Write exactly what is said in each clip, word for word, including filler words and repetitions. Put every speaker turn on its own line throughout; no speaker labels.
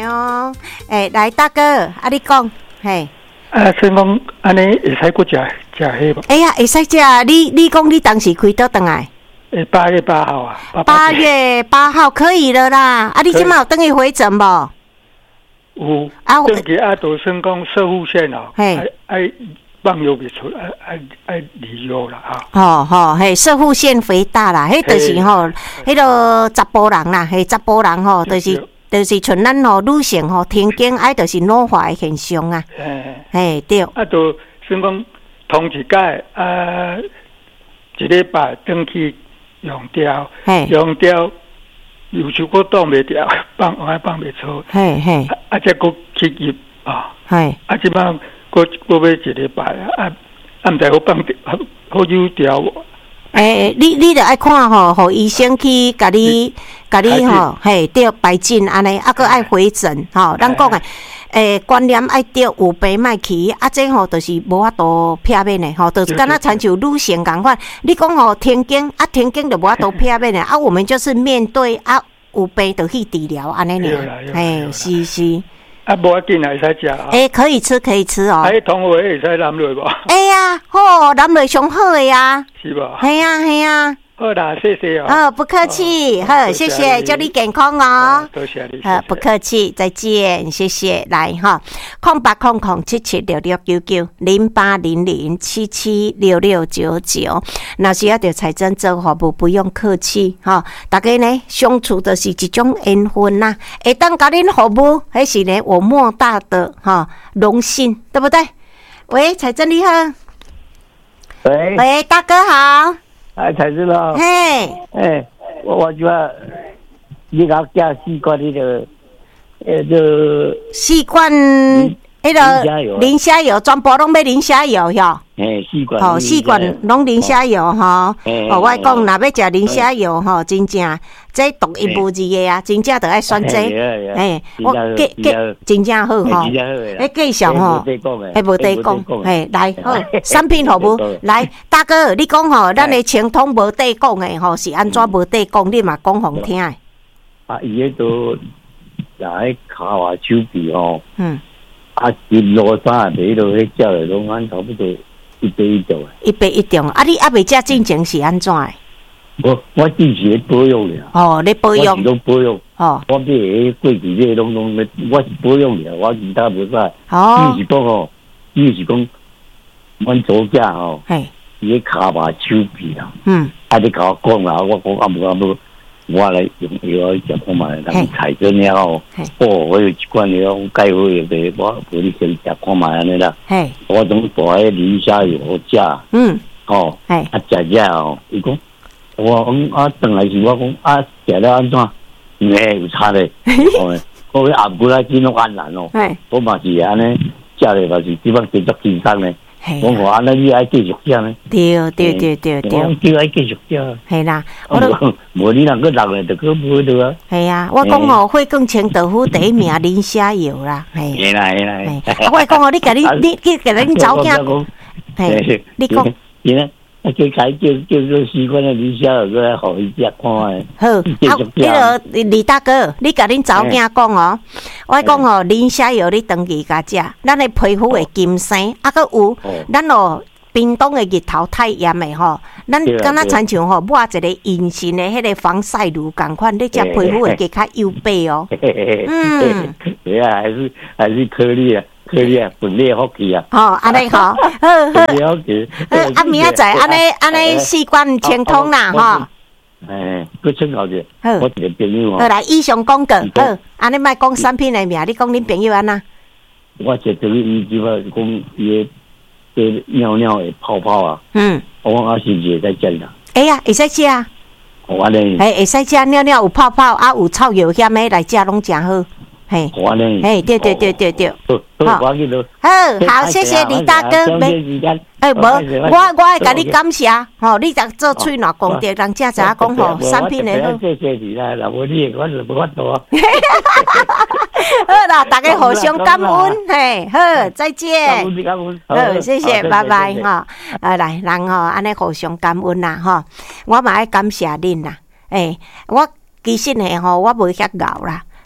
哦，诶，来大哥，啊，你讲，嘿。
啊，先讲安尼会使搁食食迄无？
哎呀，会使食！你你讲你当时开倒转来？
诶，八月八号啊。
八月八号可以了啦！啊，你今麦有等去回诊无？
有。啊，等去啊，就算讲射护线哦，爱爱放药袂出，爱爱爱离药啦啊。
吼吼，嘿，射护腺肥大啦，迄就是吼，迄个查甫人啦，嘿，查甫人吼，就是。就是像咱吼女性吼停经，爱就是老化的现象啊。嘿，对。
啊，就算讲通一届啊，一礼拜转去用掉，用掉，有时我挡袂掉，放我放袂出。
嘿嘿。
啊，再搁去入啊。
嘿。
啊，即摆搁搁要一礼拜啊，啊，毋知好放好好有掉无？
诶、欸，你你着爱看吼，互医生去甲你甲你吼，嘿，对排诊安尼，啊，搁爱回诊吼。咱讲诶，诶，观念爱对，有病莫去，啊，这吼就是无法度避免诶，吼，就是敢若亲像女性共款。你讲吼停经，啊，停经就无法度避免诶，啊，我们就是面对啊，有病就去治疗安尼尔，嘿，是是。
啊，无要紧，会使食啊。
诶，可以吃，可以吃哦。
啊，通话会使揽落无？
哎呀，好，揽落上好诶呀。
是吧？
系啊，系啊。
好啦，谢谢哦。
哦，不客气，好，谢谢，祝你健康哦。
多谢你。
好，不客气，再见，谢谢。来哈，空八空空七七六六九九零八零零七七六六九九。那是要着财政做服务，不用客气哈。大家呢相处的是一种缘分呐，会当甲恁服务，还是呢我莫大的哈荣幸，对不对？喂，财政你好。
喂。
喂，大哥好。
哎，才知道。
嘿，
哎，我我就要你搞加吸管那个，呃，就
吸管那个磷虾油，全部拢要磷虾油哟。
哎，吸管。
哦，吸管拢磷虾油哈。哦，我讲，若要食磷虾油吼，真正这独一无二的啊，真正着爱选这。哎，我计计真正好吼。哎，介绍吼，哎，无得讲，哎，来好，产品服务来，大哥，你讲吼，咱的清通无得讲的吼，是安怎无得讲？你嘛讲互听。
啊，伊迄都也迄骹话手臂吼。嗯。啊，一路衫袂落迄照来拢按差不多。一杯一种，
一杯一种。啊，你还未食进前是安怎的？
我我之前保养了。
哦，你保养。
我都保养。
哦。
我买迄过去迄拢拢，我是保养了，我其他无啥。
哦。
伊是讲吼，伊是讲，阮左家吼，嘿，伊迄骹麻手臂啦。嗯。啊，你甲我讲啦，我讲啊无啊无，我来用药食看卖，人采针了后，哦，我有一罐了，我介好个呗，我无你先食看卖安尼啦。嘿。我总把迄磷虾油好食。嗯。哦。嘿。啊，食食哦，伊讲，我讲啊，转来是我讲啊，食了安怎？诶，有差咧。哦，我下骨来见到安难哦。嘿。我嘛是安尼，食咧嘛是地方继续轻松咧。我话安尼你爱继续食呢？
对对对对对。
我叫爱继续食。
系啦，
我都无你人个人咧，就个无得啊。
系啊，我讲哦，会更清豆腐第一名磷虾油啦。
系。系啦系啦。
我讲哦，你甲你你你甲恁早囝。
系。你讲。你呢？啊，叫开叫叫做习惯了磷虾油，个互伊食看诶。
好，啊，迄个李大哥，你甲恁早囝讲哦，我讲哦，磷虾油你长期甲食，咱的皮肤会金生，啊，佮有咱哦。冰冻的日头太炎的吼，咱敢若亲像吼抹一个隐形的迄个防晒乳共款，你只皮肤会加较幼白哦。
嗯，对啊，还是还是颗粒啊，颗粒啊，分裂福气啊。
哦，安尼好，好好。好，啊明仔载安尼安尼四罐清通啦吼。
诶，佮请教者，我一个朋友哦。
好来，以上讲过，好，安尼莫讲产品的名，你讲恁朋友安那？
我一个伊即个讲伊。这尿尿的泡泡啊，嗯，我讲啊是不是在食啦？
哎呀，会使食啊，
我安尼，
哎，会使食尿尿有泡泡啊，有臭油咸的来食拢真好，嘿，
我安尼，
嘿，对对对对对，
好，好，记住，
好，好，谢谢李大哥，没，哎，无，我我会甲你感谢，吼，你若做喙暖功德，人家知影讲吼，产品的好，
谢谢你啦，若无你，我是无法度啊。
好啦，大家互相感恩，嘿，好，再见，
感恩感恩，
好，谢谢，拜拜，哈，啊，来，人吼，安尼互相感恩啦，哈，我嘛爱感谢恁啦，诶，我其实呢吼，我无遐敖啦。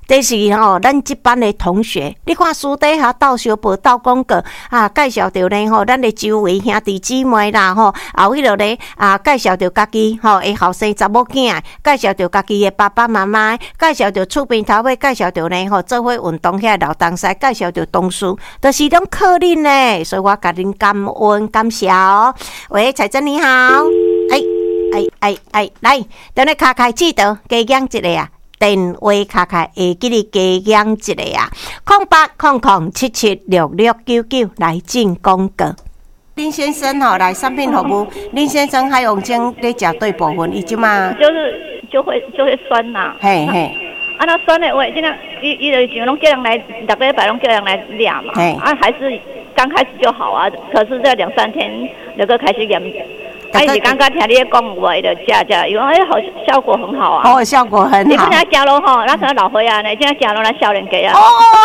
这是吼咱这班的同学，你看私底下斗相报、斗广告啊，介绍着呢吼，咱的周围兄弟姊妹啦吼，啊，为了咧啊，介绍着家己吼的后生查某囝，介绍着家己的爸爸妈妈，介绍着厝边头尾，介绍着呢吼做伙运动遐老东西，介绍着同事，都、就是拢靠恁呢，所以我甲恁感恩感谢哦。喂，彩珍你好，哎哎哎哎，来，等你卡开记得加讲一个啊。电话卡卡会记你加讲一个啊，空八空空七七六六九九来进广告。林先生吼、哦、来产品服务，林先生海洋精咧食对部分，伊即嘛
就是就会就会酸呐、啊。
嘿嘿，
啊那酸的话，现在伊伊就就拢叫人来，每个礼拜拢叫人来量嘛。啊还是刚开始就好啊，可是这两三天那个开始严。啊！是刚刚听你讲话的加加，因为哎，好效果很好啊！
哦，效果很好。
你不能加咯吼，那可能老岁啊，你现在加咯来少年家啊。哦。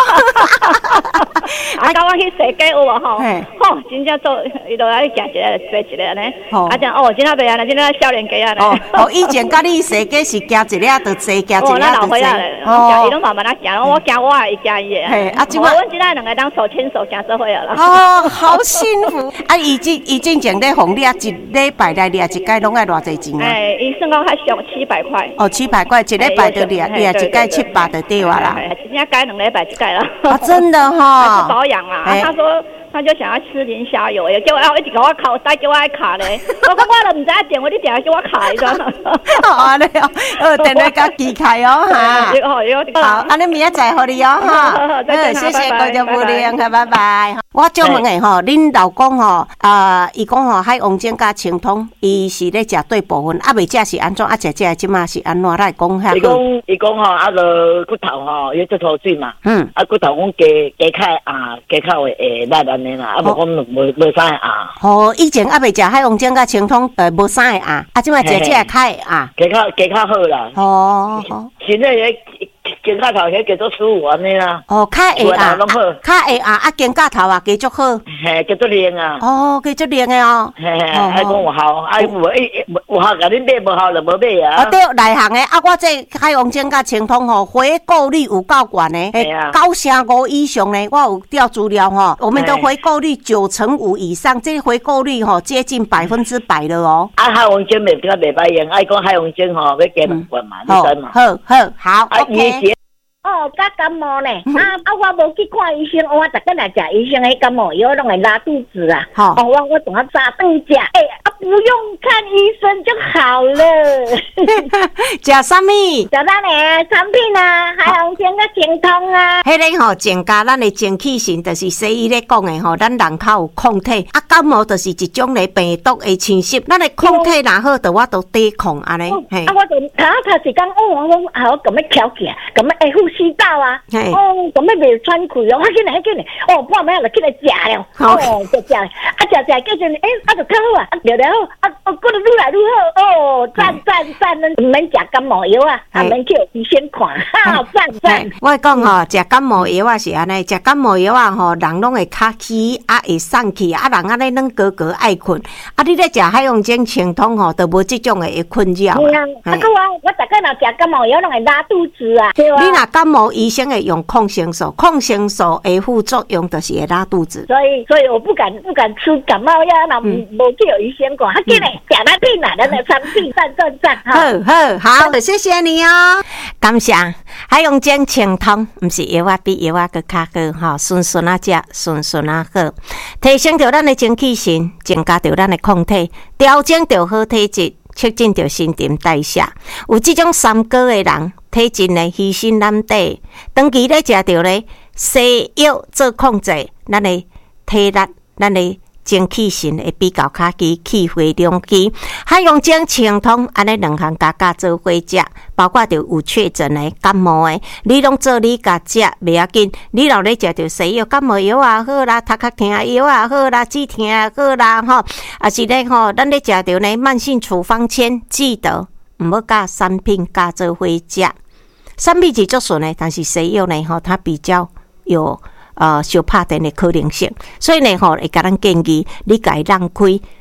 啊，刚刚去设计有啊吼，吼，真正做伊都爱行一个做一个呢。哦。啊，讲哦，今仔袂啊，今仔少年家啊。
哦哦，以前甲你设计是加一粒就坐，加一粒就坐。哦，
那老岁啊咧，哦，伊拢慢慢来行，我行我也加伊的。嘿，啊，即摆阮今仔两个当手牵手行做伙啊啦。
哦，好幸福！啊，伊之伊之前咧红掠一礼拜来掠一届拢爱偌济钱啊？
哎，伊算讲较俗七百块。
哦，七百块一礼拜就掠掠一届七百就对啊啦。
今天改两礼拜一届了。
啊，真的哈。
保养啊，啊他说他就想要吃磷虾油，也叫我一直给我烤，再叫我爱卡咧。我讲我都唔知影电话，你定下叫我卡一张。
哦，安尼哦，呃，电话甲记开哦哈。好，安尼明仔载互你哦哈。呃，谢谢各位夫人，拜拜。我就问诶吼，恁老公吼，啊，伊讲吼海王精甲清通，伊是咧食对部分，啊未食是安怎？啊食食即马是安怎？来讲下。
伊讲伊讲吼，啊个骨头吼，伊做土水嘛。嗯。啊骨头讲加加较啊，加较会会力安尼啦，啊无讲无无啥会啊。
哦，以前啊未食海王精甲清通，呃无啥会啊，啊即马食食较会啊。
加较加较好啦。
哦哦。
现在迄肩胛头迄叫做舒服安尼啦。
哦，较会啊，较会啊，啊肩胛头啊，加足好。
嘿，加足灵啊。
哦，加足灵的哦。
嘿，还讲有效，啊有诶有效，甲恁买无效就无买啊。
啊对，内行的啊，我这海王精甲清通吼，回购率有够悬的，诶，九成五以上呢，我有调资料吼，我们的回购率九成五以上，这回购率吼接近百分之百了哦。
啊，海王精袂较袂歹用，爱讲海王精吼要加两罐嘛，你知嘛？
好好好 ，OK。
哦，甲感冒呢，啊啊，我无去看医生，我逐个来食医生迄感冒药，拢会拉肚子啊。哦，我我总要早顿食，哎、欸，啊，不用看医生就好了。
食啥物？
食咱的产品啊，海洋精甲清通啊。
迄个吼，增加咱的精气神，就是西医咧讲的吼，咱人口有抗体，啊，感冒就是一种咧病毒的侵袭，咱的抗体若好，就我都抵抗安尼。
啊，我就头头时讲，哦，我讲好，咁要翘起来，咁要呼吸道啊，哦，咁要袂喘气哦，我紧来紧来，哦，半暝就起来食了，哦，就食，啊食食，叫阵，诶，啊就较好啊，聊聊好，啊，哦，过得愈来愈好，哦，赞赞赞，唔免食感冒药啊，啊免叫医生看，哈，赞赞。
我讲吼，食感冒药啊是安尼，食感冒药啊吼，人拢会卡气，啊会散气，啊人安尼软高高爱困，啊你咧食海洋精清通吼，都无即种的困扰。
啊，啊个我我逐个若食感冒药，拢会拉肚子啊，对啊。
你若感冒医生会用抗生素，抗生素的副作用就是会拉肚子。
所以，所以我不敢不敢吃感冒药，那无叫医生管。他今日假咱病人咱的产品赞赞赞。
好好好，谢谢你哦，感谢。海洋精清通，毋是药啊，比药啊搁较好吼，顺顺啊食，顺顺啊好，提升着咱的精气神，增加着咱的抗体，调整着好体质，促进着新陈代谢。有即种三高的人。体质呢，虚心难得，长期咧食着咧西药做控制，咱的体力、咱的精气神会比较较基，气血两基。海洋精清通安尼两项加加做伙食，包括着有确诊的感冒的，你拢做你家食袂要紧。你若咧食着西药感冒药也好啦，头壳疼药也好啦，止疼也好啦，吼，啊是咧吼，咱咧食着呢慢性处方签，记得毋要甲产品加做伙食。产品是足顺的，但是西药呢，吼，它比较有呃小拍电的可能性，所以呢，吼，会甲咱建议你家让开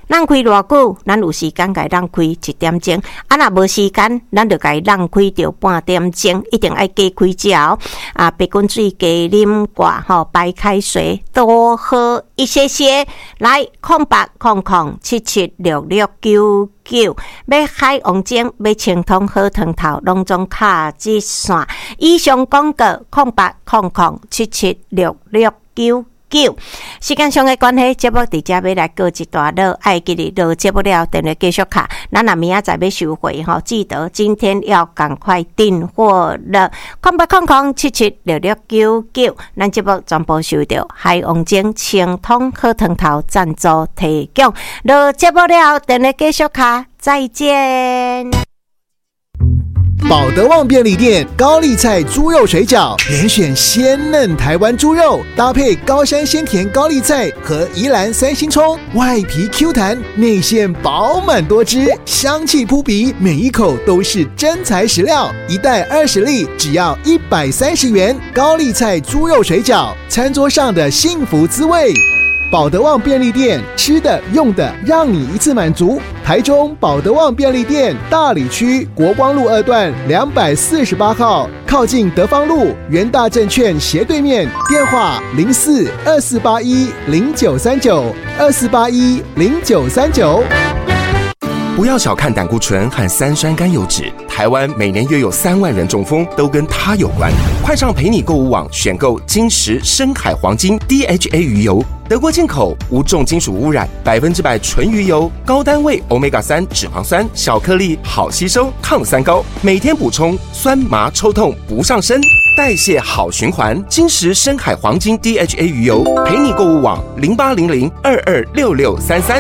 咱开偌久，咱有时间该咱开一点钟，啊，若无时间，咱就该咱开到半点钟，一定要加开胶啊，白滚水加啉挂吼，白开水多喝一些些。来，空八空空七七六六九九，要海王精，要清通好汤头，拢总卡一线。以上广告空八空空七七六六九九。时间上的关系，节目伫遮要来告一段落，爱记得落节目了，电话继续卡。咱若明仔载要收回吼，记得今天要赶快订货了。空八空空七七六六九九，咱节目全部收到海王精清通好汤头赞助提供。落节目了，电话继续卡，再见。
保德旺便利店高丽菜猪肉水饺，连选鲜嫩台湾猪肉，搭配高山鲜甜高丽菜和宜兰三星葱，外皮 Q 弹，内馅饱满多汁，香气扑鼻，每一口都是真材实料。一袋二十粒，只要一百三十元。高丽菜猪肉水饺，餐桌上的幸福滋味。保德旺便利店，吃的用的让你一次满足。台中保德旺便利店大里区国光路二段两百四十八号，靠近德芳路元大证券斜对面。电话零四二四八一零九三九二四八一零九三九。
不要小看胆固醇和三酸甘油脂，台湾每年约有三万人中风，都跟它有关。快上陪你购物网选购金石深海黄金 D H A 鱼油，德国进口，无重金属污染，百分之百纯鱼油，高单位 欧米伽三 脂肪酸，小颗粒，好吸收，抗三高，每天补充，酸麻抽痛不上身，代谢好循环。金石深海黄金 D H A 鱼油，陪你购物网零八零零二二六六三三。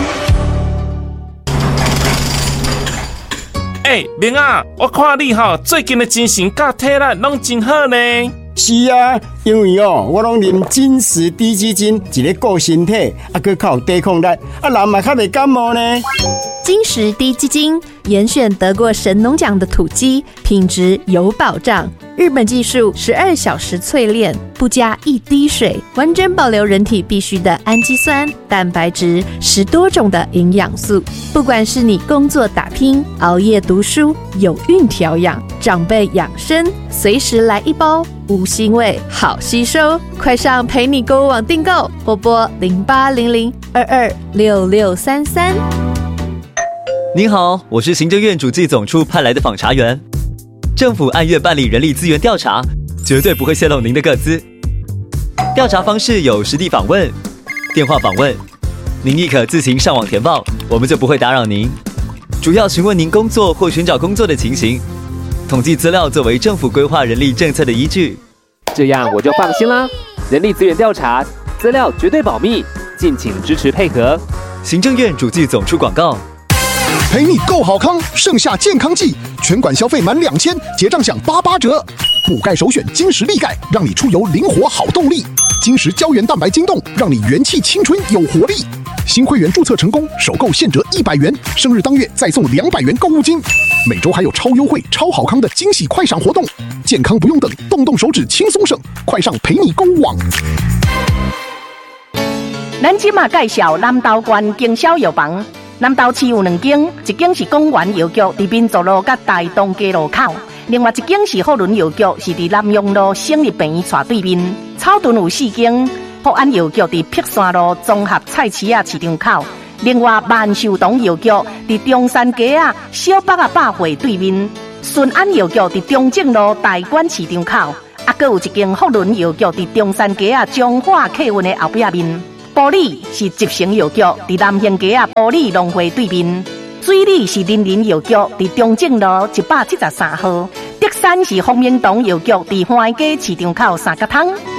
哎、欸，明啊，我看你吼最近的精神甲体力拢真好呢。
是啊，因为哦，我拢啉金石低基金，一个顾身体，啊，佮较有抵抗力，啊，人嘛较袂感冒呢。
金石低基金严选得过神农奖的土鸡，品质有保障。日本技术十二小时淬炼，不加一滴水，完整保留人体必需的氨基酸、蛋白质，十多种的营养素。不管是你工作打拼、熬夜读书、有孕调养、长辈养生，随时来一包，无腥味，好吸收。快上陪你购物网订购，或拨零八零零二二六六三三。
您好，我是行政院主计总处派来的访查员。政府按月办理人力资源调查，绝对不会泄露您的个资。调查方式有实地访问、电话访问，您亦可自行上网填报，我们就不会打扰您。主要询问您工作或寻找工作的情形，统计资料作为政府规划人力政策的依据。
这样我就放心啦。人力资源调查资料绝对保密，敬请支持配合。
行政院主计总处广告。
陪你购好康，盛夏健康季，全馆消费满两千，结账享八八折。补钙首选金石力钙，让你出游灵活好动力。金石胶原蛋白晶冻，让你元气青春有活力。新会员注册成功，首购现折一百元，生日当月再送两百元购物金。每周还有超优惠、超好康的惊喜快闪活动，健康不用等，动动手指轻松省，快上陪你购物网。
咱即马介绍南投县经销药房。南投市有两间，一间是公园药局，伫民族路甲大东街路口；另外一间是福伦药局，是伫南阳路省立病院斜对面。草屯有四间，福安药局伫碧山路综合菜市仔市场口；另外万寿堂药局伫中山街啊小北啊百货对面。顺安药局伫中正路大馆市场口，啊，阁有一间福伦药局伫中山街啊彰化客运的后壁面。埔里是集成药局，伫南兴街啊埔里农会对面；水里是林林药局，伫中正路一百七十三号；德山是丰明堂药局，伫花街市场口三角汤。